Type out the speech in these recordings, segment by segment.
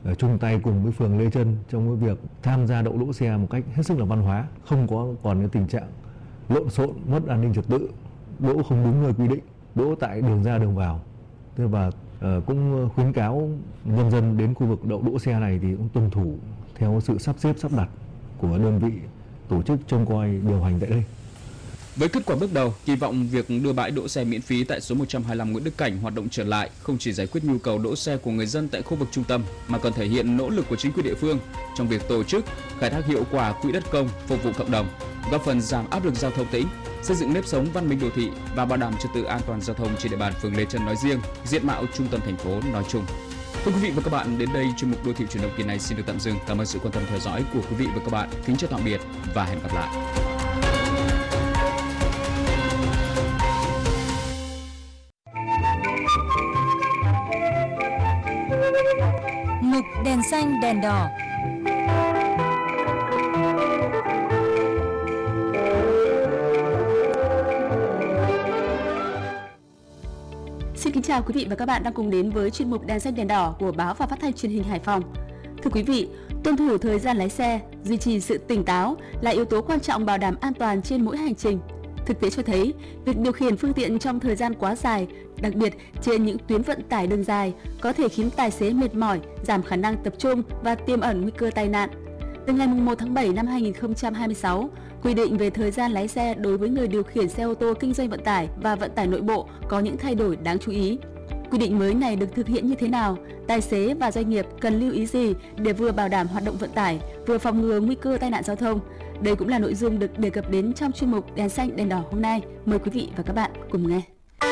chung tay cùng với phường Lê Chân trong cái việc tham gia đậu đỗ xe một cách hết sức là văn hóa, không có còn cái tình trạng lộn xộn, mất an ninh trật tự, đỗ không đúng nơi quy định, đỗ tại đường ra đường vào. Thế và cũng khuyến cáo nhân dân đến khu vực đậu đỗ xe này thì cũng tuân thủ theo sự sắp xếp sắp đặt của đơn vị tổ chức trông coi điều hành tại đây. Với kết quả bước đầu, kỳ vọng việc đưa bãi đỗ xe miễn phí tại số 125 Nguyễn Đức Cảnh hoạt động trở lại không chỉ giải quyết nhu cầu đỗ xe của người dân tại khu vực trung tâm mà còn thể hiện nỗ lực của chính quyền địa phương trong việc tổ chức, khai thác hiệu quả quỹ đất công phục vụ cộng đồng, góp phần giảm áp lực giao thông tỉnh, xây dựng nếp sống văn minh đô thị và bảo đảm trật tự an toàn giao thông trên địa bàn phường Lê Chân nói riêng, diện mạo trung tâm thành phố nói chung. Thưa quý vị và các bạn, đến đây chuyên mục Đô thị chuyển động kỳ này xin được tạm dừng. Cảm ơn sự quan tâm theo dõi của quý vị và các bạn. Kính chào tạm biệt và hẹn gặp lại. Mục đèn xanh đèn đỏ. Xin kính chào quý vị và các bạn đang cùng đến với chuyên mục đèn xanh đèn đỏ của báo và phát thanh truyền hình Hải Phòng. Thưa quý vị, tuân thủ thời gian lái xe, duy trì sự tỉnh táo là yếu tố quan trọng bảo đảm an toàn trên mỗi hành trình. Thực tế cho thấy, việc điều khiển phương tiện trong thời gian quá dài, đặc biệt trên những tuyến vận tải đường dài, có thể khiến tài xế mệt mỏi, giảm khả năng tập trung và tiềm ẩn nguy cơ tai nạn. Từ ngày 1 tháng 7 năm 2026, quy định về thời gian lái xe đối với người điều khiển xe ô tô kinh doanh vận tải và vận tải nội bộ có những thay đổi đáng chú ý. Quy định mới này được thực hiện như thế nào? Tài xế và doanh nghiệp cần lưu ý gì để vừa bảo đảm hoạt động vận tải, vừa phòng ngừa nguy cơ tai nạn giao thông? Đây cũng là nội dung được đề cập đến trong chuyên mục Đèn xanh đèn đỏ hôm nay. Mời quý vị và các bạn cùng nghe.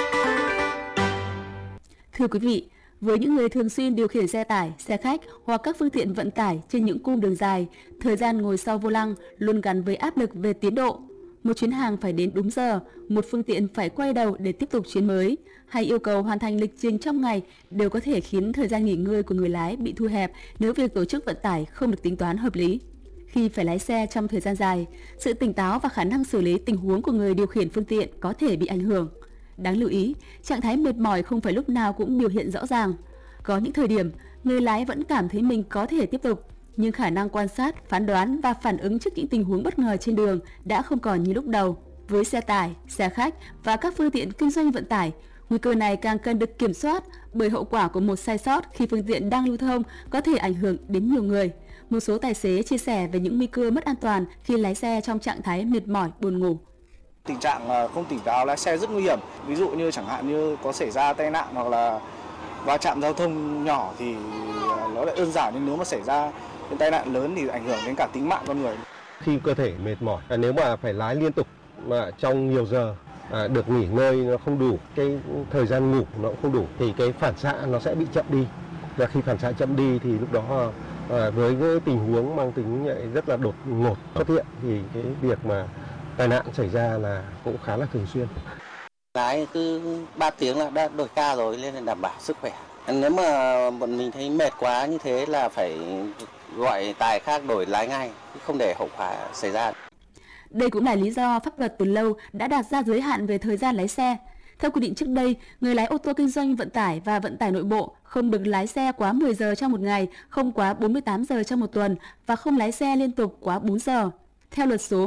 Thưa quý vị, với những người thường xuyên điều khiển xe tải, xe khách hoặc các phương tiện vận tải trên những cung đường dài, thời gian ngồi sau vô lăng luôn gắn với áp lực về tiến độ. Một chuyến hàng phải đến đúng giờ, một phương tiện phải quay đầu để tiếp tục chuyến mới, hay yêu cầu hoàn thành lịch trình trong ngày đều có thể khiến thời gian nghỉ ngơi của người lái bị thu hẹp nếu việc tổ chức vận tải không được tính toán hợp lý. Khi phải lái xe trong thời gian dài, sự tỉnh táo và khả năng xử lý tình huống của người điều khiển phương tiện có thể bị ảnh hưởng. Đáng lưu ý, trạng thái mệt mỏi không phải lúc nào cũng biểu hiện rõ ràng. Có những thời điểm, người lái vẫn cảm thấy mình có thể tiếp tục, nhưng khả năng quan sát, phán đoán và phản ứng trước những tình huống bất ngờ trên đường đã không còn như lúc đầu. Với xe tải, xe khách và các phương tiện kinh doanh vận tải, nguy cơ này càng cần được kiểm soát bởi hậu quả của một sai sót khi phương tiện đang lưu thông có thể ảnh hưởng đến nhiều người. Một số tài xế chia sẻ về những nguy cơ mất an toàn khi lái xe trong trạng thái mệt mỏi, buồn ngủ. Tình trạng không tỉnh táo lái xe rất nguy hiểm. Ví dụ như chẳng hạn như có xảy ra tai nạn hoặc là va chạm giao thông nhỏ thì nó lại đơn giản, nhưng nếu mà xảy ra cái tai nạn lớn thì ảnh hưởng đến cả tính mạng con người. Khi cơ thể mệt mỏi, nếu mà phải lái liên tục mà trong nhiều giờ, được nghỉ ngơi nó không đủ, cái thời gian ngủ nó cũng không đủ thì cái phản xạ nó sẽ bị chậm đi. Và khi phản xạ chậm đi thì lúc đó với cái tình huống mang tính rất là đột ngột xuất hiện thì cái việc mà tai nạn xảy ra là cũng khá là thường xuyên. Lái cứ 3 tiếng là đã đổi ca rồi nên là đảm bảo sức khỏe. Nếu mà bọn mình thấy mệt quá như thế là phải gọi tài khác đổi lái ngay, không để hậu quả xảy ra. Đây cũng là lý do pháp luật từ lâu đã đặt ra giới hạn về thời gian lái xe. Theo quy định trước đây, người lái ô tô kinh doanh vận tải và vận tải nội bộ không được lái xe quá 10 giờ trong một ngày, không quá 48 giờ trong một tuần và không lái xe liên tục quá 4 giờ. Theo luật số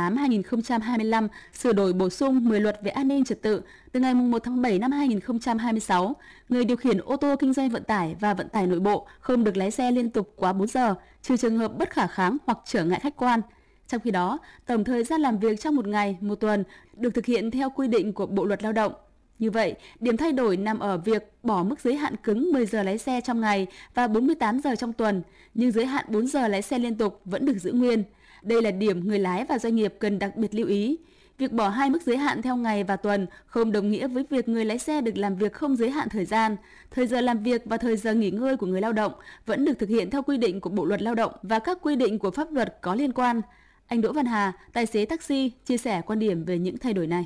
118/2025 sửa đổi bổ sung 10 luật về an ninh trật tự, từ ngày 1 tháng 7 năm 2026, người điều khiển ô tô kinh doanh vận tải và vận tải nội bộ không được lái xe liên tục quá 4 giờ, trừ trường hợp bất khả kháng hoặc trở ngại khách quan. Trong khi đó, tổng thời gian làm việc trong một ngày, một tuần được thực hiện theo quy định của Bộ Luật Lao động. Như vậy, điểm thay đổi nằm ở việc bỏ mức giới hạn cứng 10 giờ lái xe trong ngày và 48 giờ trong tuần, nhưng giới hạn 4 giờ lái xe liên tục vẫn được giữ nguyên. Đây là điểm người lái và doanh nghiệp cần đặc biệt lưu ý. Việc bỏ hai mức giới hạn theo ngày và tuần không đồng nghĩa với việc người lái xe được làm việc không giới hạn thời gian. Thời giờ làm việc và thời giờ nghỉ ngơi của người lao động vẫn được thực hiện theo quy định của Bộ Luật Lao động và các quy định của pháp luật có liên quan. Anh Đỗ Văn Hà, tài xế taxi, chia sẻ quan điểm về những thay đổi này.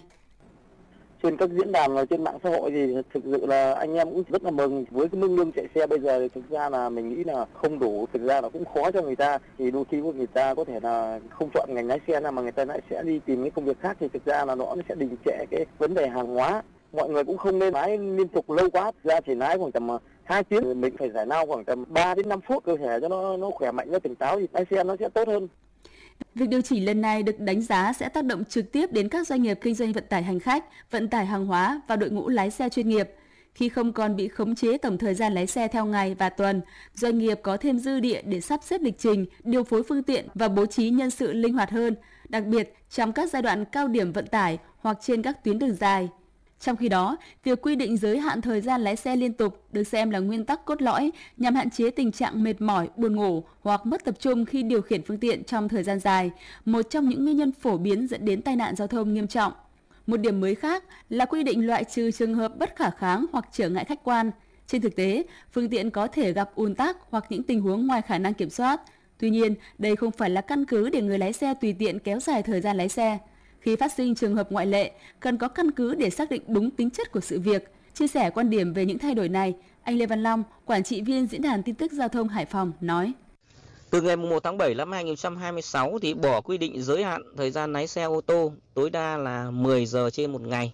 Trên các diễn đàn và trên mạng xã hội thì thực sự là anh em cũng rất là mừng với cái mức lương chạy xe bây giờ thì thực ra là mình nghĩ là không đủ, thực ra là cũng khó cho người ta, thì đôi khi người ta có thể là không chọn ngành lái xe nào mà người ta lại sẽ đi tìm cái công việc khác, thì thực ra là nó sẽ đình trệ cái vấn đề hàng hóa. Mọi người cũng không nên lái liên tục lâu quá, thực ra chỉ lái khoảng tầm 2 chuyến mình phải giải lao khoảng tầm 3 đến 5 phút, cơ thể cho nó khỏe mạnh, nó tỉnh táo thì lái xe nó sẽ tốt hơn. Việc điều chỉnh lần này được đánh giá sẽ tác động trực tiếp đến các doanh nghiệp kinh doanh vận tải hành khách, vận tải hàng hóa và đội ngũ lái xe chuyên nghiệp. Khi không còn bị khống chế tổng thời gian lái xe theo ngày và tuần, doanh nghiệp có thêm dư địa để sắp xếp lịch trình, điều phối phương tiện và bố trí nhân sự linh hoạt hơn, đặc biệt trong các giai đoạn cao điểm vận tải hoặc trên các tuyến đường dài. Trong khi đó, việc quy định giới hạn thời gian lái xe liên tục được xem là nguyên tắc cốt lõi nhằm hạn chế tình trạng mệt mỏi, buồn ngủ hoặc mất tập trung khi điều khiển phương tiện trong thời gian dài, một trong những nguyên nhân phổ biến dẫn đến tai nạn giao thông nghiêm trọng. Một điểm mới khác là quy định loại trừ trường hợp bất khả kháng hoặc trở ngại khách quan. Trên thực tế, phương tiện có thể gặp ùn tắc hoặc những tình huống ngoài khả năng kiểm soát. Tuy nhiên, đây không phải là căn cứ để người lái xe tùy tiện kéo dài thời gian lái xe. Khi phát sinh trường hợp ngoại lệ, cần có căn cứ để xác định đúng tính chất của sự việc. Chia sẻ quan điểm về những thay đổi này, anh Lê Văn Long, quản trị viên Diễn đàn Tin tức Giao thông Hải Phòng nói. Từ ngày 1 tháng 7 năm 2026 thì bỏ quy định giới hạn thời gian lái xe ô tô tối đa là 10 giờ trên một ngày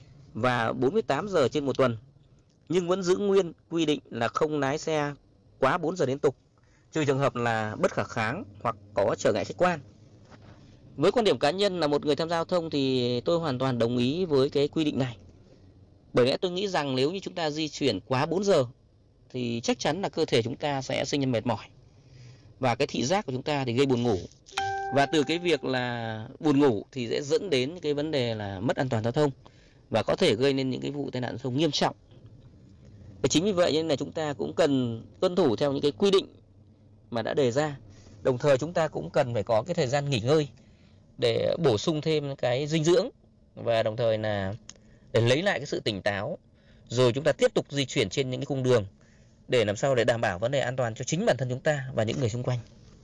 và 48 giờ trên một tuần. Nhưng vẫn giữ nguyên quy định là không lái xe quá 4 giờ liên tục, trừ trường hợp là bất khả kháng hoặc có trở ngại khách quan. Với quan điểm cá nhân là một người tham gia giao thông thì tôi hoàn toàn đồng ý với cái quy định này. Bởi lẽ tôi nghĩ rằng nếu như chúng ta di chuyển quá 4 giờ thì chắc chắn là cơ thể chúng ta sẽ sinh ra mệt mỏi. Và cái thị giác của chúng ta thì gây buồn ngủ. Và từ cái việc là buồn ngủ thì sẽ dẫn đến cái vấn đề là mất an toàn giao thông và có thể gây nên những cái vụ tai nạn giao thông nghiêm trọng. Và chính vì vậy nên là chúng ta cũng cần tuân thủ theo những cái quy định mà đã đề ra. Đồng thời chúng ta cũng cần phải có cái thời gian nghỉ ngơi để bổ sung thêm cái dinh dưỡng và đồng thời là để lấy lại cái sự tỉnh táo, rồi chúng ta tiếp tục di chuyển trên những cái cung đường để làm sao để đảm bảo vấn đề an toàn cho chính bản thân chúng ta và những người xung quanh.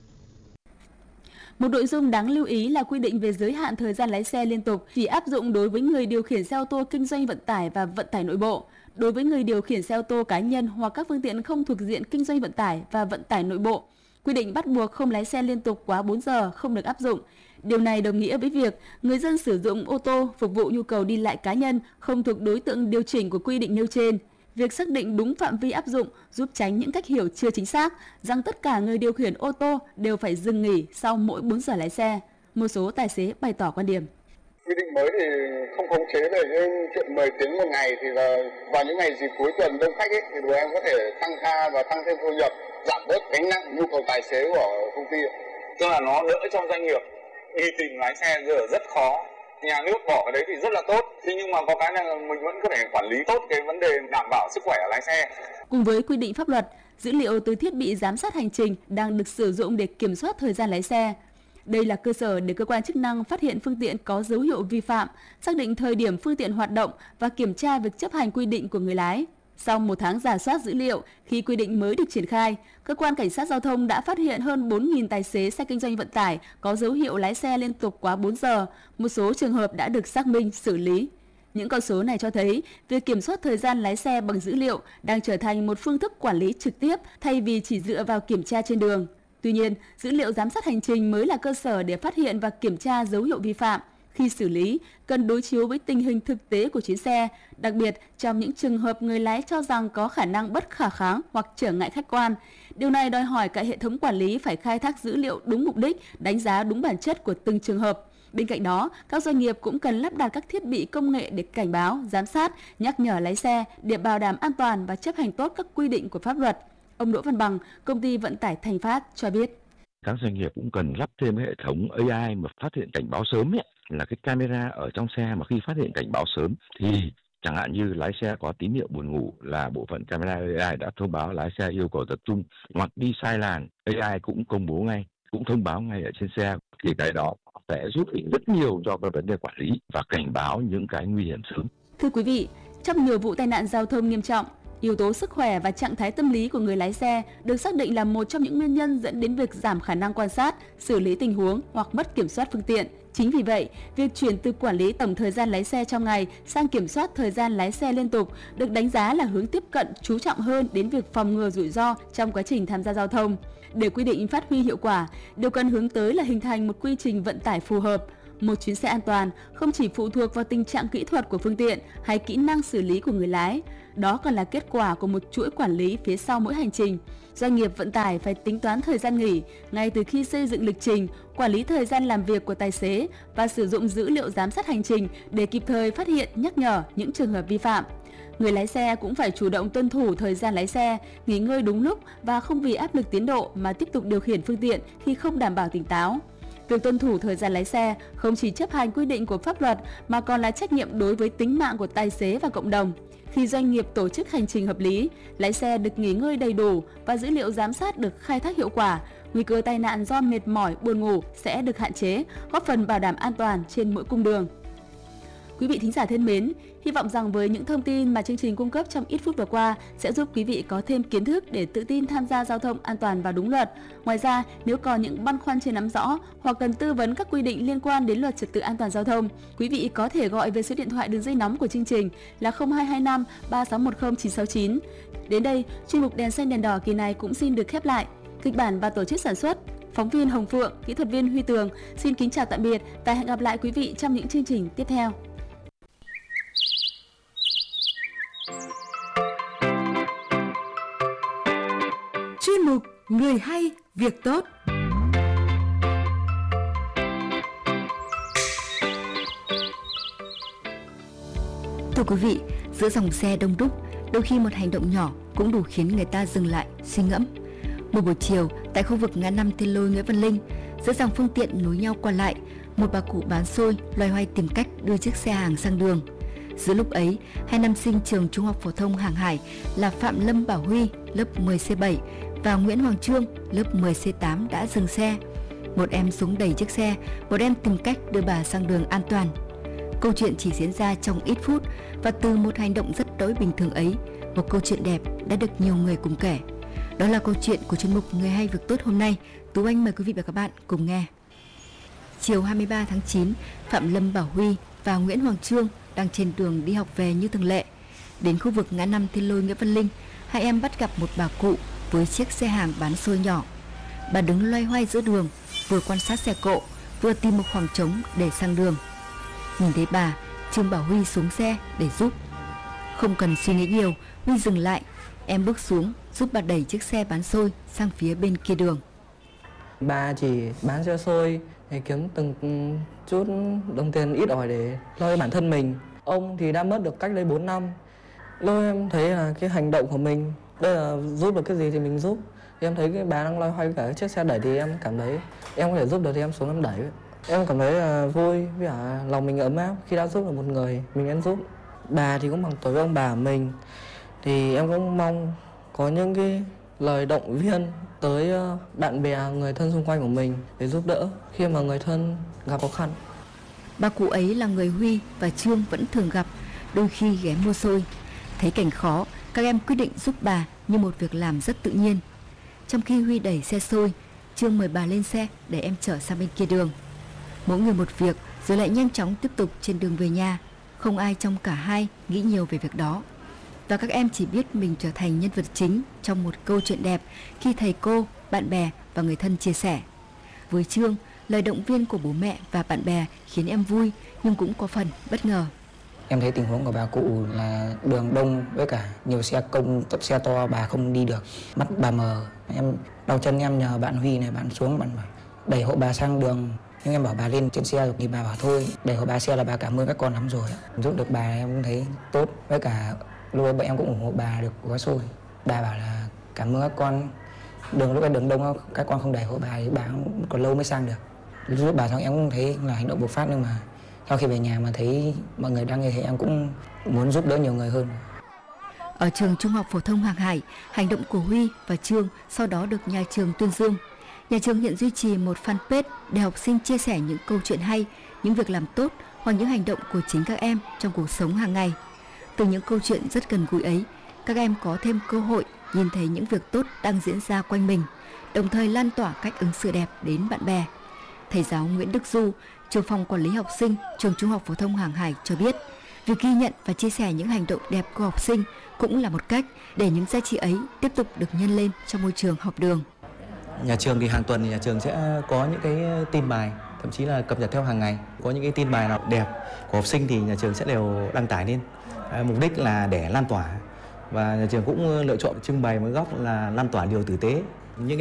Một nội dung đáng lưu ý là quy định về giới hạn thời gian lái xe liên tục chỉ áp dụng đối với người điều khiển xe ô tô kinh doanh vận tải và vận tải nội bộ. Đối với người điều khiển xe ô tô cá nhân hoặc các phương tiện không thuộc diện kinh doanh vận tải và vận tải nội bộ, quy định bắt buộc không lái xe liên tục quá 4 giờ không được áp dụng. Điều này đồng nghĩa với việc người dân sử dụng ô tô phục vụ nhu cầu đi lại cá nhân không thuộc đối tượng điều chỉnh của quy định nêu trên. Việc xác định đúng phạm vi áp dụng giúp tránh những cách hiểu chưa chính xác rằng tất cả người điều khiển ô tô đều phải dừng nghỉ sau mỗi 4 giờ lái xe. Một số tài xế bày tỏ quan điểm. Quy định mới thì không khống chế về cái chuyện 10 tiếng một ngày thì là vào những ngày dịp cuối tuần đông khách ấy, thì tụi em có thể tăng ca và tăng thêm thu nhập, giảm bớt gánh nặng nhu cầu tài xế của công ty. Tức là nó đỡ cho doanh nghiệp đi tìm lái xe giờ rất khó. Nhà nước bỏ cái đấy thì rất là tốt. Thế nhưng mà có cái là mình vẫn có thể quản lý tốt cái vấn đề đảm bảo sức khỏe lái xe. Cùng với quy định pháp luật, dữ liệu từ thiết bị giám sát hành trình đang được sử dụng để kiểm soát thời gian lái xe. Đây là cơ sở để cơ quan chức năng phát hiện phương tiện có dấu hiệu vi phạm, xác định thời điểm phương tiện hoạt động và kiểm tra việc chấp hành quy định của người lái. Sau 1 tháng rà soát dữ liệu, khi quy định mới được triển khai, cơ quan cảnh sát giao thông đã phát hiện hơn 4.000 tài xế xe kinh doanh vận tải có dấu hiệu lái xe liên tục quá 4 giờ. Một số trường hợp đã được xác minh, xử lý. Những con số này cho thấy việc kiểm soát thời gian lái xe bằng dữ liệu đang trở thành một phương thức quản lý trực tiếp thay vì chỉ dựa vào kiểm tra trên đường. Tuy nhiên, dữ liệu giám sát hành trình mới là cơ sở để phát hiện và kiểm tra dấu hiệu vi phạm. Khi xử lý, cần đối chiếu với tình hình thực tế của chuyến xe, đặc biệt trong những trường hợp người lái cho rằng có khả năng bất khả kháng hoặc trở ngại khách quan. Điều này đòi hỏi cả hệ thống quản lý phải khai thác dữ liệu đúng mục đích, đánh giá đúng bản chất của từng trường hợp. Bên cạnh đó, các doanh nghiệp cũng cần lắp đặt các thiết bị công nghệ để cảnh báo, giám sát, nhắc nhở lái xe để bảo đảm an toàn và chấp hành tốt các quy định của pháp luật. Ông Đỗ Văn Bằng, công ty vận tải Thành Phát cho biết. Các doanh nghiệp cũng cần lắp thêm hệ thống AI mà phát hiện cảnh báo sớm ấy, là cái camera ở trong xe mà khi phát hiện cảnh báo sớm thì chẳng hạn như lái xe có tín hiệu buồn ngủ là bộ phận camera AI đã thông báo lái xe yêu cầu tập trung, hoặc đi sai làn AI cũng công bố ngay, cũng thông báo ngay ở trên xe, thì cái đó sẽ giúp ích rất nhiều cho cái vấn đề quản lý và cảnh báo những cái nguy hiểm sớm. Thưa quý vị, trong nhiều vụ tai nạn giao thông nghiêm trọng, yếu tố sức khỏe và trạng thái tâm lý của người lái xe được xác định là một trong những nguyên nhân dẫn đến việc giảm khả năng quan sát, xử lý tình huống hoặc mất kiểm soát phương tiện. Chính vì vậy, việc chuyển từ quản lý tổng thời gian lái xe trong ngày sang kiểm soát thời gian lái xe liên tục được đánh giá là hướng tiếp cận chú trọng hơn đến việc phòng ngừa rủi ro trong quá trình tham gia giao thông. Để quy định phát huy hiệu quả, điều cần hướng tới là hình thành một quy trình vận tải phù hợp. Một chuyến xe an toàn không chỉ phụ thuộc vào tình trạng kỹ thuật của phương tiện hay kỹ năng xử lý của người lái, đó còn là kết quả của một chuỗi quản lý phía sau mỗi hành trình. Doanh nghiệp vận tải phải tính toán thời gian nghỉ ngay từ khi xây dựng lịch trình, quản lý thời gian làm việc của tài xế và sử dụng dữ liệu giám sát hành trình để kịp thời phát hiện, nhắc nhở những trường hợp vi phạm. Người lái xe cũng phải chủ động tuân thủ thời gian lái xe, nghỉ ngơi đúng lúc và không vì áp lực tiến độ mà tiếp tục điều khiển phương tiện khi không đảm bảo tỉnh táo. Việc tuân thủ thời gian lái xe không chỉ chấp hành quy định của pháp luật mà còn là trách nhiệm đối với tính mạng của tài xế và cộng đồng. Khi doanh nghiệp tổ chức hành trình hợp lý, lái xe được nghỉ ngơi đầy đủ và dữ liệu giám sát được khai thác hiệu quả, nguy cơ tai nạn do mệt mỏi, buồn ngủ sẽ được hạn chế, góp phần bảo đảm an toàn trên mỗi cung đường. Quý vị thính giả thân mến, hy vọng rằng với những thông tin mà chương trình cung cấp trong ít phút vừa qua sẽ giúp quý vị có thêm kiến thức để tự tin tham gia giao thông an toàn và đúng luật. Ngoài ra, nếu còn những băn khoăn chưa nắm rõ hoặc cần tư vấn các quy định liên quan đến luật trật tự an toàn giao thông, quý vị có thể gọi về số điện thoại đường dây nóng của chương trình là 0225 3610 969. Đến đây, chuyên mục Đèn xanh đèn đỏ kỳ này cũng xin được khép lại. Kịch bản và tổ chức sản xuất, phóng viên Hồng Phượng, kỹ thuật viên Huy Tường xin kính chào tạm biệt và hẹn gặp lại quý vị trong những chương trình tiếp theo. Chuyên mục Người hay, việc tốt. Thưa quý vị, giữa dòng xe đông đúc, đôi khi một hành động nhỏ cũng đủ khiến người ta dừng lại, suy ngẫm. Một buổi chiều, tại khu vực ngã năm Thiên Lôi Nguyễn Văn Linh, giữa dòng phương tiện nối nhau qua lại, một bà cụ bán xôi loay hoay tìm cách đưa chiếc xe hàng sang đường. Giữa lúc ấy, hai nam sinh trường Trung học phổ thông Hàng Hải là Phạm Lâm Bảo Huy, lớp 10C7 và Nguyễn Hoàng Trương, lớp 10C8 đã dừng xe. Một em xuống đẩy chiếc xe, một em tìm cách đưa bà sang đường an toàn. Câu chuyện chỉ diễn ra trong ít phút và từ một hành động rất đỗi bình thường ấy, một câu chuyện đẹp đã được nhiều người cùng kể. Đó là câu chuyện của chuyên mục Người hay việc tốt hôm nay. Tú Anh mời quý vị và các bạn cùng nghe. Chiều 23 tháng 9, Phạm Lâm Bảo Huy và Nguyễn Hoàng Trương đang trên đường đi học về như thường lệ. Đến khu vực ngã năm Thiên Lôi Nguyễn Văn Linh, hai em bắt gặp một bà cụ với chiếc xe hàng bán xôi nhỏ. Bà đứng loay hoay giữa đường, vừa quan sát xe cộ, vừa tìm một khoảng trống để sang đường. Nhìn thấy bà, Trương Bảo Huy xuống xe để giúp. Không cần suy nghĩ nhiều, Huy dừng lại. Em bước xuống giúp bà đẩy chiếc xe bán xôi sang phía bên kia đường. Bà chỉ bán xe xôi để kiếm từng chút đồng tiền ít ỏi để lo cho bản thân mình. Ông thì đã mất được cách đây 4 năm. Lúc em thấy là cái hành động của mình, đây là giúp được cái gì thì mình giúp. Thì em thấy cái bà đang loay hoay cả cái chiếc xe đẩy thì em cảm thấy em có thể giúp được thì em xuống em đẩy. Em cảm thấy là vui với cả lòng mình ấm áp khi đã giúp được một người mình nên giúp. Bà thì cũng bằng tuổi với ông bà của mình. Thì em cũng mong có những cái lời động viên tới bạn bè, người thân xung quanh của mình để giúp đỡ khi mà người thân gặp khó khăn. Bà cụ ấy là người Huy và Trương vẫn thường gặp, đôi khi ghé mua xôi. Thấy cảnh khó, các em quyết định giúp bà như một việc làm rất tự nhiên. Trong khi Huy đẩy xe xôi, Trương mời bà lên xe để em chở sang bên kia đường. Mỗi người một việc rồi lại nhanh chóng tiếp tục trên đường về nhà. Không ai trong cả hai nghĩ nhiều về việc đó. Và các em chỉ biết mình trở thành nhân vật chính trong một câu chuyện đẹp khi thầy cô, bạn bè và người thân chia sẻ. Với Trương, lời động viên của bố mẹ và bạn bè khiến em vui nhưng cũng có phần bất ngờ. Em thấy tình huống của bà cụ là đường đông với cả nhiều xe công, xe to bà không đi được, mắt bà mờ. Em đau chân, em nhờ bạn Huy này, bạn xuống, bạn bảo đẩy hộ bà sang đường. Nhưng em bảo bà lên trên xe rồi thì bà bảo thôi, đẩy hộ bà xe là bà cảm ơn các con lắm rồi. Giúp được bà em cũng thấy tốt, với cả lúc ấy em cũng ủng hộ bà được gói xôi. Bà bảo là cảm ơn các con, lúc ấy đường đông các con không đẩy hộ bà thì bà cũng còn lâu mới sang được. Giúp bà xong em cũng thấy là hành động bộc phát, nhưng mà sau khi về nhà mà thấy mọi người đang như thế em cũng muốn giúp đỡ nhiều người hơn. Ở trường Trung học phổ thông Hàng Hải, hành động của Huy và Trương sau đó được nhà trường tuyên dương. Nhà trường hiện duy trì một fanpage để học sinh chia sẻ những câu chuyện hay, những việc làm tốt hoặc những hành động của chính các em trong cuộc sống hàng ngày. Từ những câu chuyện rất gần gũi ấy, các em có thêm cơ hội nhìn thấy những việc tốt đang diễn ra quanh mình, đồng thời lan tỏa cách ứng xử đẹp đến bạn bè. Thầy giáo Nguyễn Đức Du, trưởng phòng quản lý học sinh, trường Trung học phổ thông Hàng Hải cho biết, việc ghi nhận và chia sẻ những hành động đẹp của học sinh cũng là một cách để những giá trị ấy tiếp tục được nhân lên trong môi trường học đường. Nhà trường thì hàng tuần thì nhà trường sẽ có những cái tin bài thậm chí là cập nhật theo hàng ngày. Có những cái tin bài nào đẹp của học sinh thì nhà trường sẽ đều đăng tải lên. Mục đích là để lan tỏa, và nhà trường cũng lựa chọn trưng bày một góc là lan tỏa điều tử tế.